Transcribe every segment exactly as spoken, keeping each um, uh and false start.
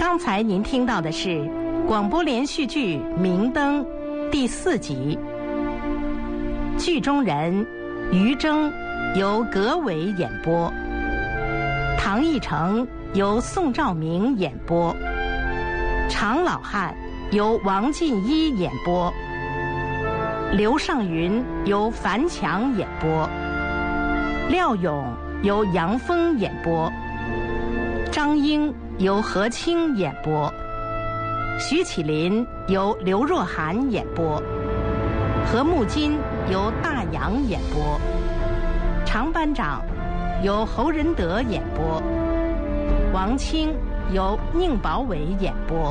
刚才您听到的是广播连续剧《明灯》第四集，剧中人于征由葛伟演播，唐奕成由宋兆明演播，常老汉由王进一演播，刘尚云由樊强演播，廖勇由杨峰演播，张英由何清演播，徐启林由刘若涵演播，何木金由大洋演播，常班长由侯仁德演播，王清由宁宝伟演播，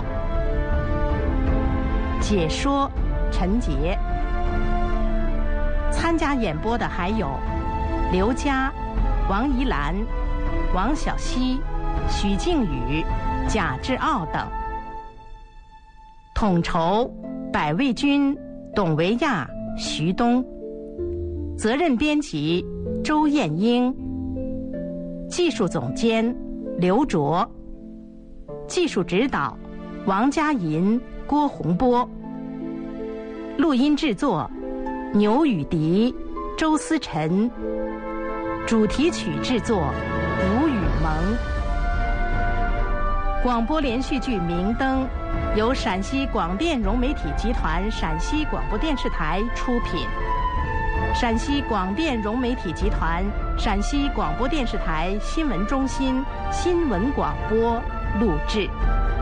解说陈杰。参加演播的还有刘佳、王怡兰、王小溪、许靖宇、贾志傲等。统筹百味君、董维亚、徐东。责任编辑周艳英。技术总监刘卓。技术指导王佳银、郭洪波。录音制作牛雨迪、周思辰。主题曲制作吴雨萌。广播连续剧《明灯》由陕西广电融媒体集团陕西广播电视台出品，陕西广电融媒体集团陕西广播电视台新闻中心新闻广播录制。